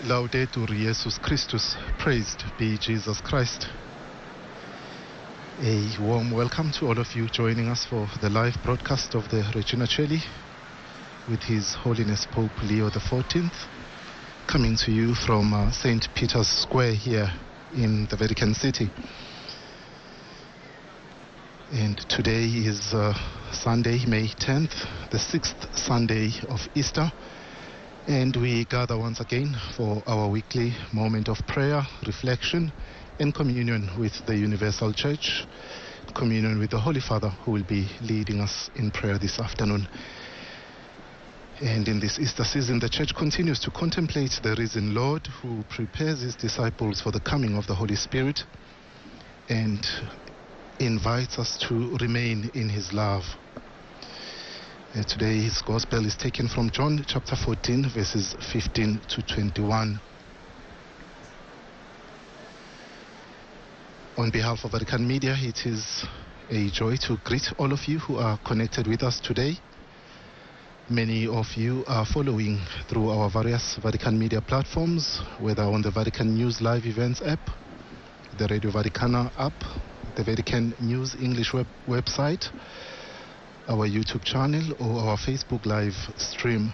Laudetur Jesus Christus, praised be Jesus Christ. A warm welcome to all of you joining us for the live broadcast of the Regina Coeli with His Holiness Pope Leo XIV, coming to you from St. Peter's Square here in the Vatican City. And today is Sunday, May 10th, the 6th Sunday of Easter. And we gather once again for our weekly moment of prayer, reflection, and communion with the Universal Church, communion with the Holy Father, who will be leading us in prayer this afternoon. And in this Easter season, the Church continues to contemplate the risen Lord, who prepares His disciples for the coming of the Holy Spirit and invites us to remain in His love. Today's Gospel is taken from John chapter 14, verses 15 to 21. On behalf of Vatican Media, it is a joy to greet all of you who are connected with us today. Many of you are following through our various Vatican Media platforms, whether on the Vatican News Live Events app, the Radio Vaticana app, the Vatican News English website, our YouTube channel, or our Facebook live stream.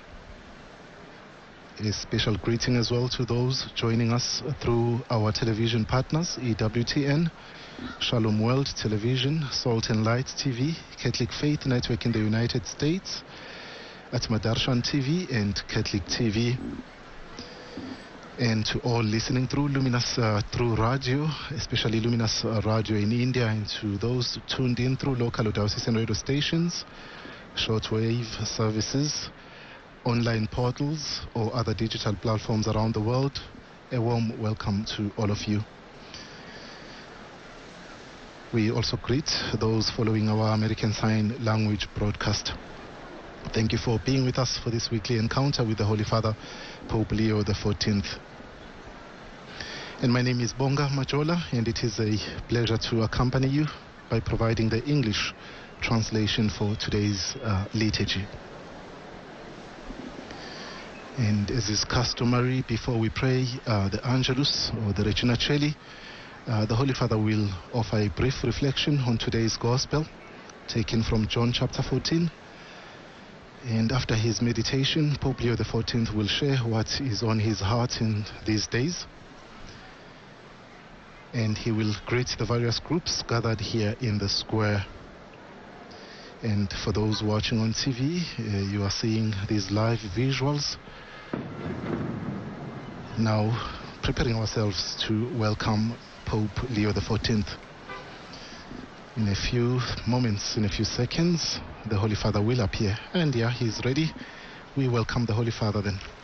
A special greeting as well to those joining us through our television partners, EWTN, Shalom World Television, Salt and Light TV, Catholic Faith Network in the United States, at Madarshan TV and Catholic TV. And to all listening through Luminous through radio, especially Luminous Radio in India, and to those tuned in through local diocesan radio stations, shortwave services, online portals, or other digital platforms around the world, a warm welcome to all of you. We also greet those following our American Sign Language broadcast. Thank you for being with us for this weekly encounter with the Holy Father, Pope Leo XIV. And my name is Bonga Majola, and it is a pleasure to accompany you by providing the English translation for today's liturgy. And as is customary, before we pray the Angelus or the Regina Coeli, the Holy Father will offer a brief reflection on today's Gospel, taken from John chapter 14. And after his meditation, Pope Leo XIV will share what is on his heart in these days. And he will greet the various groups gathered here in the square. And for those watching on TV, you are seeing these live visuals. Now, preparing ourselves to welcome Pope Leo XIV. In a few moments, in a few seconds, the Holy Father will appear. And yeah, he's ready. We welcome the Holy Father then.